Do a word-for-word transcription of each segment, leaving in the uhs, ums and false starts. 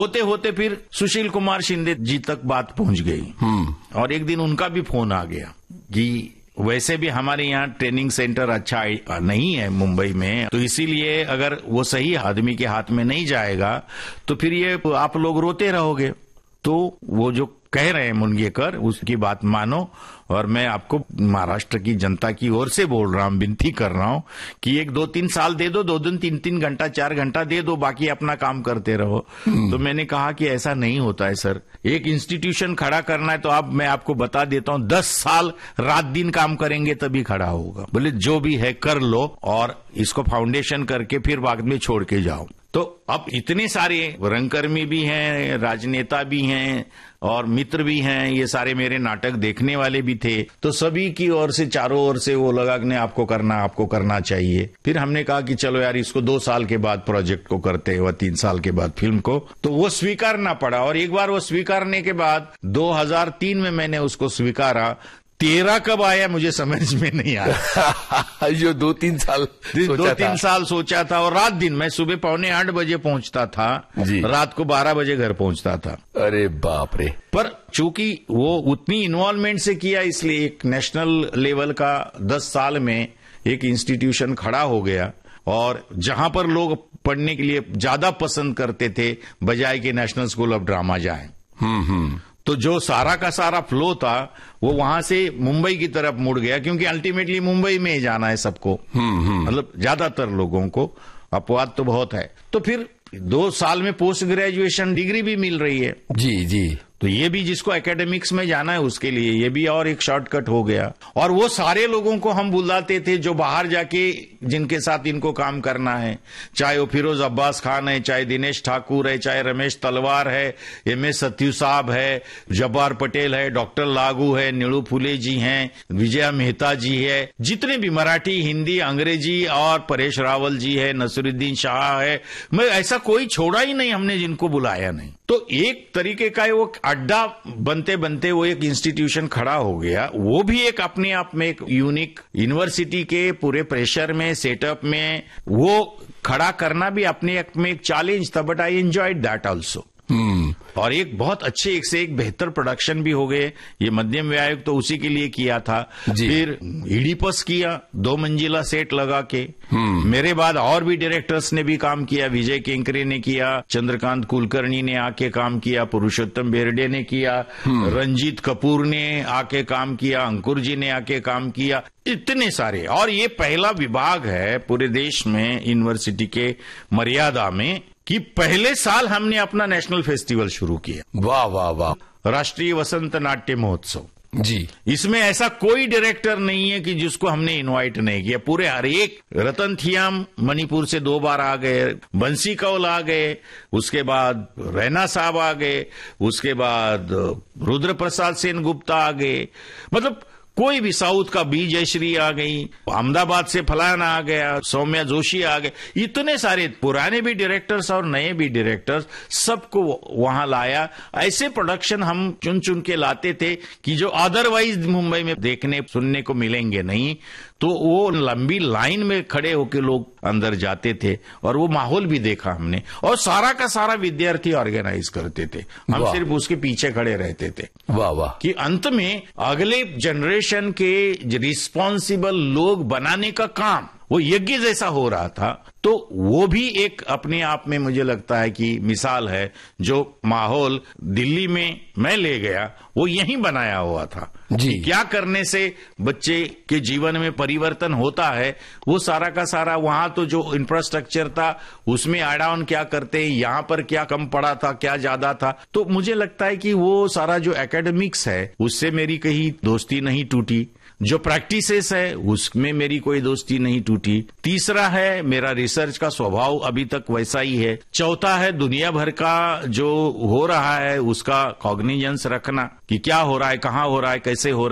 होते होते फिर सुशील कुमार शिंदे जी तक बात पहुंच गई और एक दिन उनका भी फोन आ गया कि वैसे भी हमारे यहाँ ट्रेनिंग सेंटर अच्छा नहीं है मुंबई में, तो इसीलिए अगर वो सही आदमी के हाथ में नहीं जाएगा तो फिर ये आप लोग रोते रहोगे। तो वो जो कह रहे हैं मुनगेकर उसकी बात मानो और मैं आपको महाराष्ट्र की जनता की ओर से बोल रहा हूं, विनती कर रहा हूं कि एक दो तीन साल दे दो, दो दिन तीन तीन घंटा चार घंटा दे दो, बाकी अपना काम करते रहो। तो मैंने कहा कि ऐसा नहीं होता है सर, एक इंस्टीट्यूशन खड़ा करना है तो आप मैं आपको बता देता हूं दस साल रात दिन काम करेंगे तभी खड़ा होगा। बोले जो भी है कर लो और इसको फाउंडेशन करके फिर बाद में छोड़ के जाओ। तो अब इतने सारे रंगकर्मी भी हैं, राजनेता भी हैं और मित्र भी हैं, ये सारे मेरे नाटक देखने वाले भी थे, तो सभी की ओर से चारों ओर से वो लगा कि आपको करना आपको करना चाहिए। फिर हमने कहा कि चलो यार इसको दो साल के बाद प्रोजेक्ट को करते हैं व तीन साल के बाद फिल्म को, तो वो स्वीकारना पड़ा। और एक बार वो स्वीकारने के बाद दो हजार तीन में मैंने उसको स्वीकारा। तेरह कब आया मुझे समझ में नहीं आया। जो दो तीन साल दो तीन साल सोचा था और रात दिन मैं सुबह पौने आठ बजे पहुंचता था, रात को बारह बजे घर पहुंचता था। अरे बाप रे। पर चूंकि वो उतनी इन्वॉल्वमेंट से किया इसलिए एक नेशनल लेवल का दस साल में एक इंस्टीट्यूशन खड़ा हो गया और जहां पर लोग पढ़ने के लिए ज्यादा पसंद करते थे बजाय कि नेशनल स्कूल ऑफ ड्रामा जाए। हम्म हम्म तो जो सारा का सारा फ्लो था वो वहां से मुंबई की तरफ मुड़ गया, क्योंकि अल्टीमेटली मुंबई में ही जाना है सबको, मतलब ज्यादातर लोगों को। अपवाद तो बहुत है। तो फिर दो साल में पोस्ट ग्रेजुएशन डिग्री भी मिल रही है। जी जी। तो ये भी जिसको एकेडमिक्स में जाना है उसके लिए ये भी और एक शॉर्टकट हो गया। और वो सारे लोगों को हम बुलाते थे जो बाहर जाके जिनके साथ इनको काम करना है, चाहे वो फिरोज अब्बास खान है, चाहे दिनेश ठाकुर है, चाहे रमेश तलवार है, एम एस सत्यू साहब है, जब्बार पटेल है, डॉक्टर लागू है, नीलू फुले जी हैं, विजया मेहता जी है, जितने भी मराठी हिंदी अंग्रेजी और परेश रावल जी है, नसरुद्दीन शाह है, मैं ऐसा कोई छोड़ा ही नहीं हमने जिनको बुलाया नहीं। तो एक तरीके का वो अड्डा बनते बनते वो एक इंस्टीट्यूशन खड़ा हो गया। वो भी एक अपने आप में एक यूनिक यूनिवर्सिटी के पूरे प्रेशर में सेटअप में वो खड़ा करना भी अपने आप में एक चैलेंज था, but I enjoyed that also. हम्म और एक बहुत अच्छे एक से एक बेहतर प्रोडक्शन भी हो गए। ये मध्यम व्यायोग तो उसी के लिए किया था। फिर इडिपस किया दो मंजिला सेट लगा के। मेरे बाद और भी डायरेक्टर्स ने भी काम किया, विजय केंकरे ने किया, चंद्रकांत कुलकर्णी ने आके काम किया, पुरुषोत्तम बेरडे ने किया, रंजीत कपूर ने आके काम किया, अंकुर जी ने आके काम किया, इतने सारे। और ये पहला विभाग है पूरे देश में यूनिवर्सिटी के मर्यादा में कि पहले साल हमने अपना नेशनल फेस्टिवल शुरू किया। वाह वाह वाह। राष्ट्रीय वसंत नाट्य महोत्सव जी। इसमें ऐसा कोई डायरेक्टर नहीं है कि जिसको हमने इनवाइट नहीं किया। पूरे हर एक, रतन थियाम मणिपुर से दो बार आ गए, बंसी कौल आ गए, उसके बाद रैना साहब आ गए, उसके बाद रुद्र प्रसाद सेन गुप्ता आ गए, मतलब कोई भी, साउथ का बी जयश्री आ गई, अहमदाबाद से फलाना आ गया, सौम्या जोशी आ गए, इतने सारे पुराने भी डायरेक्टर्स और नए भी डायरेक्टर्स सबको वहां लाया। ऐसे प्रोडक्शन हम चुन चुन के लाते थे कि जो अदरवाइज मुंबई में देखने सुनने को मिलेंगे नहीं। तो वो लंबी लाइन में खड़े होकर लोग अंदर जाते थे और वो माहौल भी देखा हमने। और सारा का सारा विद्यार्थी ऑर्गेनाइज करते थे, हम सिर्फ उसके पीछे खड़े रहते थे। वाह वाह। कि अंत में अगले जनरेशन के रिस्पॉन्सिबल लोग बनाने का काम वो यज्ञ जैसा हो रहा था। तो वो भी एक अपने आप में मुझे लगता है कि मिसाल है। जो माहौल दिल्ली में मैं ले गया वो यहीं बनाया हुआ था जी। क्या करने से बच्चे के जीवन में परिवर्तन होता है, वो सारा का सारा वहां तो जो इंफ्रास्ट्रक्चर था उसमें एड ऑन क्या करते हैं, यहां पर क्या कम पड़ा था, क्या ज्यादा था। तो मुझे लगता है कि वो सारा जो एकेडमिक्स है उससे मेरी कहीं दोस्ती नहीं टूटी, जो प्रैक्टिसेस है उसमें मेरी कोई दोस्ती नहीं टूटी। तीसरा है मेरा रिसर्च का स्वभाव अभी तक वैसा ही है। चौथा है दुनिया भर का जो हो रहा है उसका कॉग्निजेंस रखना कि क्या हो रहा है, कहां हो रहा है, कैसे हो रहा है,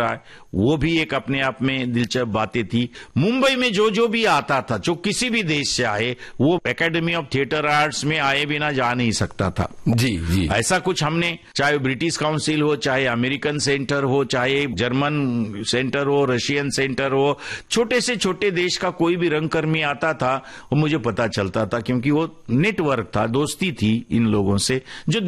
वो भी एक अपने आप में दिलचस्प बातें थी। मुंबई में जो जो भी आता था, जो किसी भी देश से आए, वो एकेडमी ऑफ थिएटर आर्ट्स में आए बिना जा नहीं सकता था। जी जी। ऐसा कुछ हमने, चाहे ब्रिटिश काउंसिल हो, चाहे अमेरिकन सेंटर हो, चाहे जर्मन सेंटर हो, रशियन सेंटर हो, छोटे से छोटे देश का कोई भी रंगकर्मी आता था, वो मुझे पता चलता था, क्योंकि वो नेटवर्क था, दोस्ती थी इन लोगों से जो